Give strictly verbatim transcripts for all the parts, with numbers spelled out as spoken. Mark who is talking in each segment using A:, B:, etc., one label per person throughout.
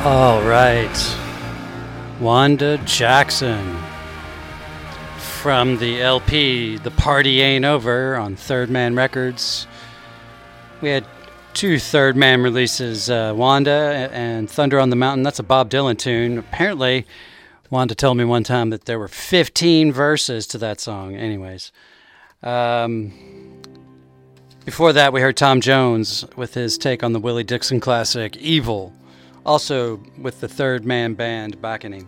A: All right. Wanda Jackson from the L P The Party Ain't Over on Third Man Records. We had two Third Man releases, uh, Wanda and Thunder on the Mountain. That's a Bob Dylan tune. Apparently, Wanda told me one time that there were fifteen verses to that song. Anyways. Um, before that, we heard Tom Jones with his take on the Willie Dixon classic, Evil. Also with the Third Man Band backing him.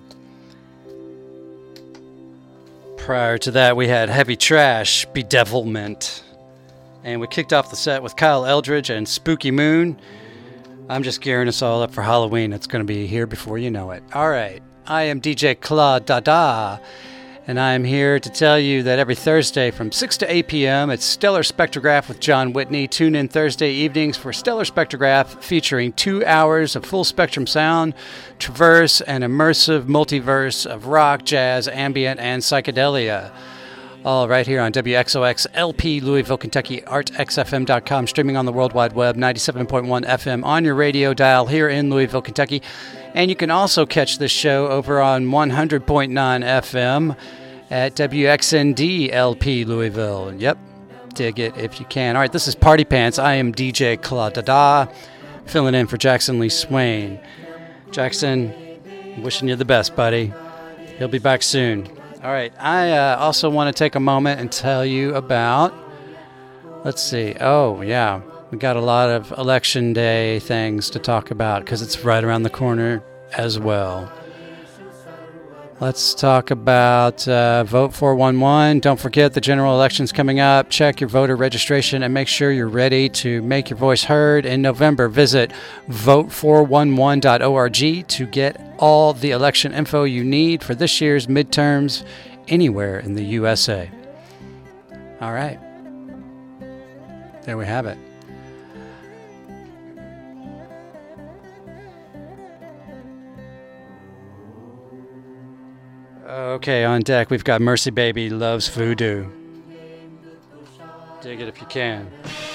A: Prior to that, we had Heavy Trash, Bedevilment. And we kicked off the set with Kyle Eldridge and Spooky Moon. I'm just gearing us all up for Halloween. It's going to be here before you know it. All right. I am D J Claude Dada. And I am here to tell you that every Thursday from six to eight p.m. it's Stellar Spectrograph with John Whitney. Tune in Thursday evenings for Stellar Spectrograph featuring two hours of full spectrum sound, traverse, and immersive multiverse of rock, jazz, ambient, and psychedelia. All right here on W X O X L P, Louisville, Kentucky, art x f m dot com, streaming on the World Wide Web, ninety-seven point one F M on your radio dial here in Louisville, Kentucky. And you can also catch this show over on one hundred point nine F M at W X N D L P Louisville. Yep, dig it if you can. All right, this is Party Pants. I am D J Claude Dada, filling in for Jackson Lee Swain. Jackson, wishing you the best, buddy. He'll be back soon. All right, I uh, also want to take a moment and tell you about, let's see, oh, yeah, we got a lot of Election Day things to talk about because it's right around the corner as well. Let's talk about uh, Vote four one one. Don't forget the general election's coming up. Check your voter registration and make sure you're ready to make your voice heard in November. Visit vote four one one dot org to get all the election info you need for this year's midterms anywhere in the U S A. All right. There we have it. Okay, on deck, we've got Mercy Baby Loves Voodoo. Dig it if you can.